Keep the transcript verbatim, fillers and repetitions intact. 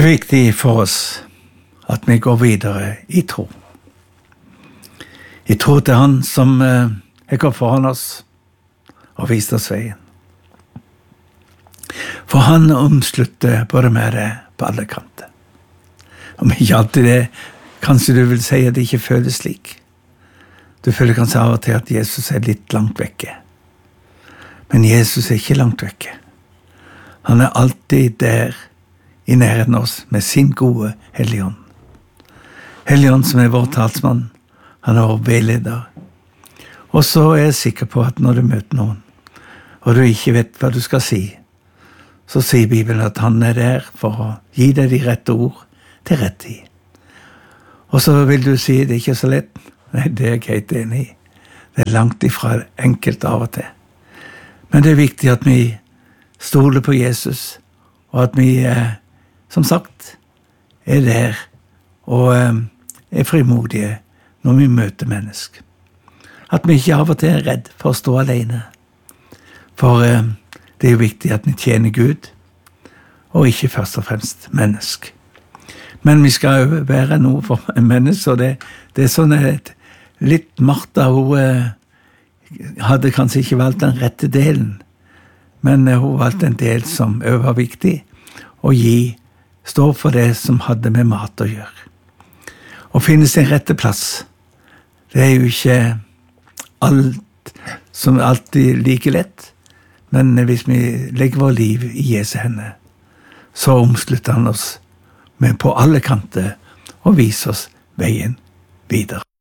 er viktig for oss at vi går videre i tro. I tro til han som eh, er gått foran oss og vist oss veien. For han omslutter både med det på alle kanter. Om ikke alltid det, kanskje du vil si at det ikke føles slik. Du føler kanskje av og til at Jesus er litt langt vekke. Men Jesus er ikke langt vekke. Han er alltid der i nærheten av oss med sin gode Helligånd. Helligånd som er vår talsmann, han er vår veileder. Og så er jeg sikker på at når du møter noen, og du ikke vet hva du skal si, så sier Bibelen at han er der for å gi deg de rette ord til rett tid. Og så vil du si det er ikke så lett. Nei, det er jeg helt enig i. Det er langt ifra enkelt av og til. Men det er viktig at vi stoler på Jesus, og at vi, eh, som sagt, er der og eh, er frimodige når vi møter mennesker. At vi ikke av og til er redd for å stå alene. For eh, det er jo viktig at vi tjener Gud, og ikke først og fremst mennesker. Men vi skal jo være noe for mennesker, og det, det er sånn at litt Martha, hun eh, hadde kanskje ikke valgt den rette delen, men eh, hun valgte en del som også var viktig, å gi, stå for det som hadde med mat å gjøre. Å finne sin rette plass, det er jo ikke alt som alltid like lett, men hvis vi legger vår liv i Jesu hender, så omslutter han oss men på alle kanter og viser oss veien videre.